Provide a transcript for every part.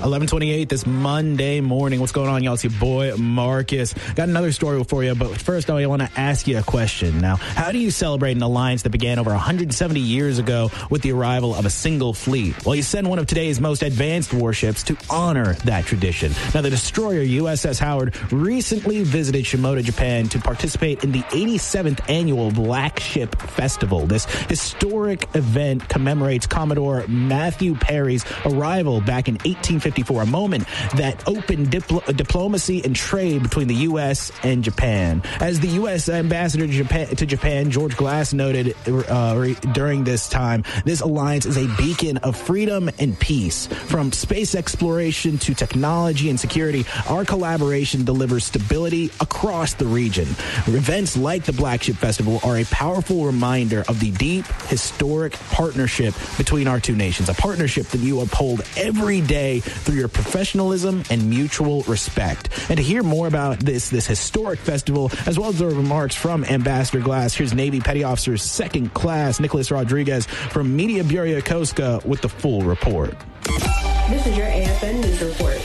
11:28 this Monday morning. What's going on, y'all? It's your boy, Marcus. Got another story for you, but first, I want to ask you a question. Now, how do you celebrate an alliance that began over 170 years ago with the arrival of a single fleet? Well, you send one of today's most advanced warships to honor that tradition. Now, the destroyer USS Howard recently visited Shimoda, Japan to participate in the 87th annual Black Ship Festival. This historic event commemorates Commodore Matthew Perry's arrival back in 1854, a moment that opened diplomacy and trade between the U.S. and Japan. As the U.S. ambassador to Japan, George Glass noted during this time, this alliance is a beacon of freedom and peace. From space exploration to technology and security, our collaboration delivers stability across the region. Events like the Black Ship Festival are a powerful reminder of the deep, historic partnership between our two nations, a partnership that you uphold every day through your professionalism and mutual respect. And to hear more about this historic festival, as well as the remarks from Ambassador Glass, here's Navy Petty Officer Second Class Nicholas Rodriguez from Media Bureau Yokosuka with the full report. This is your AFN News Report.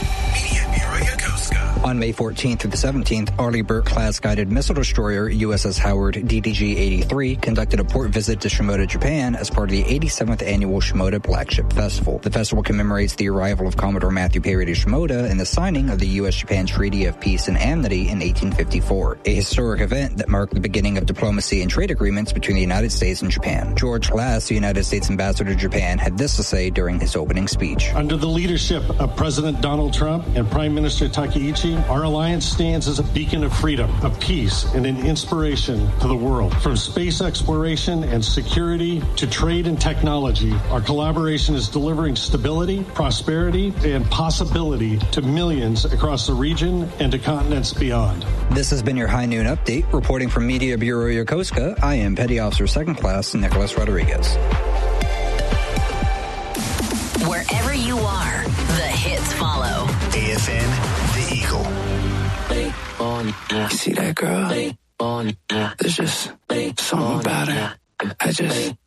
On May 14th through the 17th, Arleigh Burke-class guided missile destroyer USS Howard DDG-83 conducted a port visit to Shimoda, Japan as part of the 87th annual Shimoda Black Ship Festival. The festival commemorates the arrival of Commodore Matthew Perry to Shimoda and the signing of the U.S.-Japan Treaty of Peace and Amity in 1854, a historic event that marked the beginning of diplomacy and trade agreements between the United States and Japan. George Glass, the United States ambassador to Japan, had this to say during his opening speech. Under the leadership of President Donald Trump and Prime Minister Takaichi, our alliance stands as a beacon of freedom, of peace, and an inspiration to the world. From space exploration and security to trade and technology, our collaboration is delivering stability, prosperity, and possibility to millions across the region and to continents beyond. This has been your High Noon Update. Reporting from Media Bureau Yokosuka, I am Petty Officer Second Class Nicholas Rodriguez. Wherever you are, the hits follow. AFN, The Eagle. You see that girl? There's just something about her. I just